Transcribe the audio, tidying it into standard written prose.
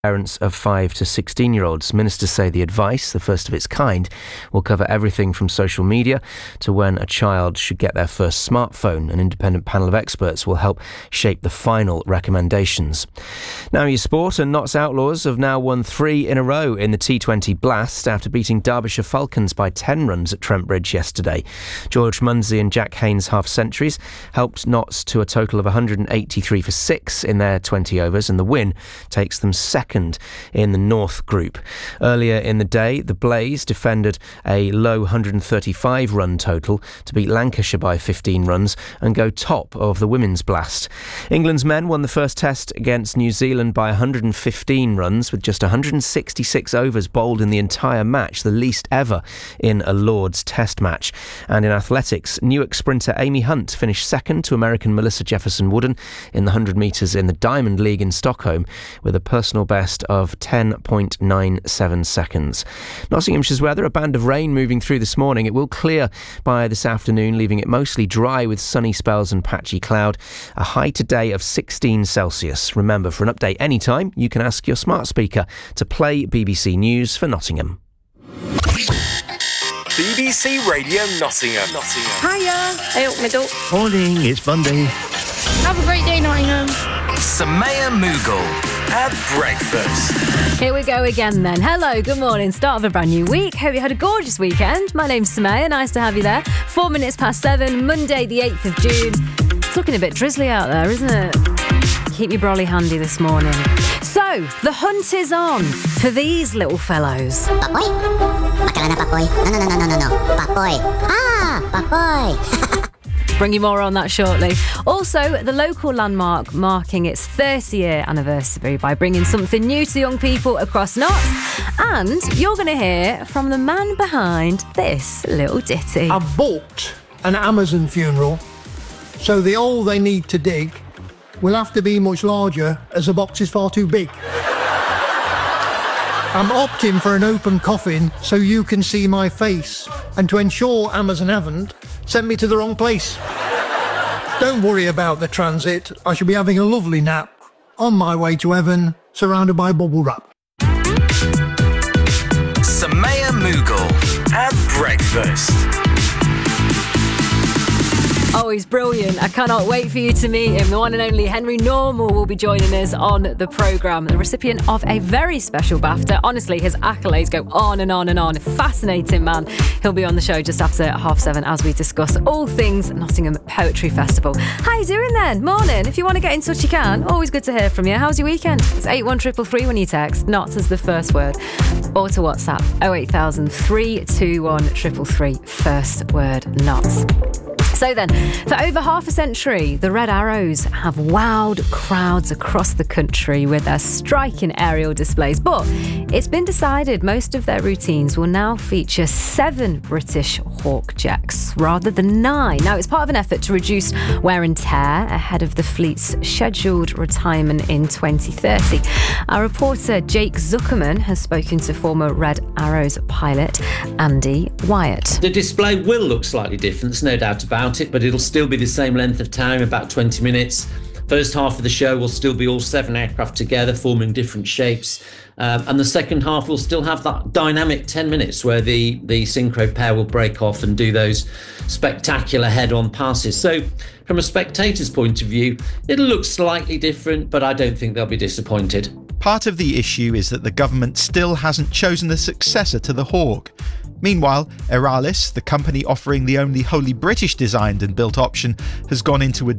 parents of 5 to 16-year-olds. Ministers say the advice, the first of its kind, will cover everything from social media to when a child should get their first smartphone. An independent panel of experts will help shape the final recommendations. Now your sport, and Notts Outlaws have now won 3 in a row in the T20 Blast after beating Derbyshire Falcons by 10 runs at Trent Bridge yesterday. George Munsey and Jack Haynes' half-centuries helped Notts to a total of 183 for 6 in their 20 overs, and the win takes them second in the North Group. Earlier in the day, the Blaze defended a low 135 run total to beat Lancashire by 15 runs and go top of the Women's Blast. England's men won the first test against New Zealand by 115 runs with just 166 overs bowled in the entire match, the least ever in a Lord's Test match. And in athletics, Newark sprinter Amy Hunt finished second to American Melissa Jefferson-Wooden in the 100 metres in the Diamond League in Stockholm with a personal best of 10.97 seconds. Nottinghamshire's weather, a band of rain moving through this morning. It will clear by this afternoon, leaving it mostly dry with sunny spells and patchy cloud. A high today of 16 Celsius. Remember, for an update anytime, you can ask your smart speaker to play BBC News for Nottingham. BBC Radio Nottingham. Hiya. Hey up, middle. Morning, it's Monday. Have a great day, Nottingham. Samaya Mughal at breakfast. Here we go again then. Hello, good morning. Start of a brand new week. Hope you had a gorgeous weekend. My name's Samaya. Nice to have you there. 4 minutes past 7, Monday the 8th of June. It's looking a bit drizzly out there, isn't it? Keep your brolly handy this morning. So, the hunt is on for these little fellows. Papoy? Bacala na papoy. No. Papoy. Papoy. Bring you more on that shortly. Also, the local landmark marking its 30-year anniversary by bringing something new to young people across Notts. And you're going to hear from the man behind this little ditty. I've booked an Amazon funeral, so the hole they need to dig will have to be much larger as the box is far too big. I'm opting for an open coffin so you can see my face, and to ensure Amazon haven't sent me to the wrong place. Don't worry about the transit. I shall be having a lovely nap on my way to heaven, surrounded by bubble wrap. Samaya Mughal at breakfast. Oh, he's brilliant. I cannot wait for you to meet him. The one and only Henry Normal will be joining us on the programme. The recipient of a very special BAFTA. Honestly, his accolades go on and on and on. Fascinating man. He'll be on the show just after 7:30 as we discuss all things Nottingham Poetry Festival. How you doing then? Morning. If you want to get in touch, you can. Always good to hear from you. How's your weekend? It's 81333 when you text. Notts as the first word. Or to WhatsApp 08000 321 333. First word Notts. So then, for over half a century, the Red Arrows have wowed crowds across the country with their striking aerial displays. But it's been decided most of their routines will now feature 7 British Hawk Jacks rather than 9. Now, it's part of an effort to reduce wear and tear ahead of the fleet's scheduled retirement in 2030. Our reporter Jake Zuckerman has spoken to former Red Arrows pilot Andy Wyatt. The display will look slightly different, there's no doubt about it, but it'll still be the same length of time, about 20 minutes. First half of the show will still be all 7 aircraft together forming different shapes. And the second half will still have that dynamic 10 minutes where the synchro pair will break off and do those spectacular head-on passes. So from a spectator's point of view, it'll look slightly different, but I don't think they'll be disappointed. Part of the issue is that the government still hasn't chosen a successor to the Hawk. Meanwhile, Eralis, the company offering the only wholly British designed and built option, has gone into a